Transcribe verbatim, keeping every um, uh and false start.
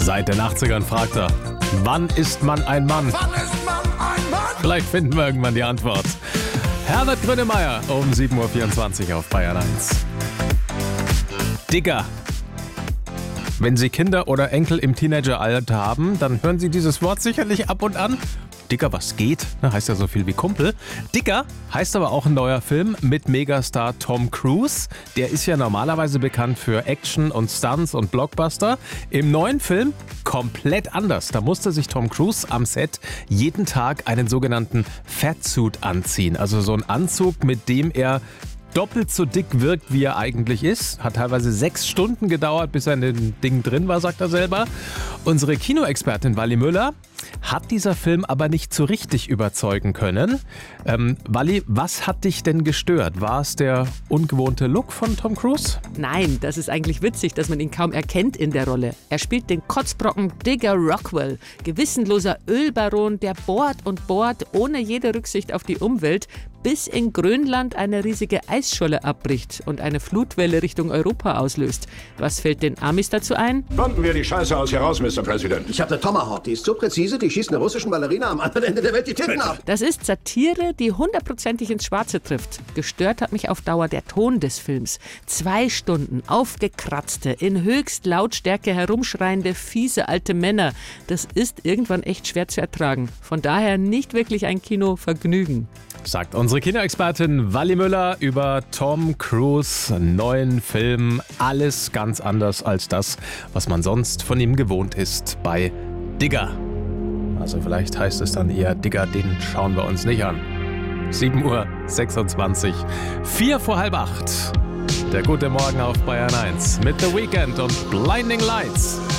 Seit den achtzigern fragt er, wann ist man ein Mann? Wann ist man ein Mann? Vielleicht finden wir irgendwann die Antwort. Herbert Grönemeyer um sieben Uhr vierundzwanzig auf Bayern eins. Digger. Wenn Sie Kinder oder Enkel im Teenageralter haben, dann hören Sie dieses Wort sicherlich ab und an. Digger, was geht? Heißt ja so viel wie Kumpel. Digger heißt aber auch ein neuer Film mit Megastar Tom Cruise. Der ist ja normalerweise bekannt für Action und Stunts und Blockbuster. Im neuen Film komplett anders. Da musste sich Tom Cruise am Set jeden Tag einen sogenannten Fatsuit anziehen. Also so ein Anzug, mit dem er doppelt so dick wirkt, wie er eigentlich ist. Hat teilweise sechs Stunden gedauert, bis er in dem Ding drin war, sagt er selber. Unsere Kinoexpertin Wally Müller hat dieser Film aber nicht so richtig überzeugen können. Ähm, Wally, was hat dich denn gestört? War es der ungewohnte Look von Tom Cruise? Nein, das ist eigentlich witzig, dass man ihn kaum erkennt in der Rolle. Er spielt den Kotzbrocken Digger Rockwell, gewissenloser Ölbaron, der bohrt und bohrt, ohne jede Rücksicht auf die Umwelt, bis in Grönland eine riesige Eisscholle abbricht und eine Flutwelle Richtung Europa auslöst. Was fällt den Amis dazu ein? Bomben wir die Scheiße aus hier raus, Mister President. Ich habe eine Tomahawk, die ist so präzise, die schießt einer russischen Ballerina am anderen Ende der Welt die Titten ab. Das ist Satire, die hundertprozentig ins Schwarze trifft. Gestört hat mich auf Dauer der Ton des Films. Zwei Stunden aufgekratzte, in Höchstlautstärke herumschreiende, fiese alte Männer. Das ist irgendwann echt schwer zu ertragen. Von daher nicht wirklich ein Kinovergnügen. Sagt unsere Kinoexpertin Wally Müller über Tom Cruise neuen Film. Alles ganz anders als das, was man sonst von ihm gewohnt ist bei Digger. Also vielleicht heißt es dann eher Digger, den schauen wir uns nicht an. sieben Uhr sechsundzwanzig, vier vor halb acht. Der gute Morgen auf Bayern eins mit The Weeknd und Blinding Lights.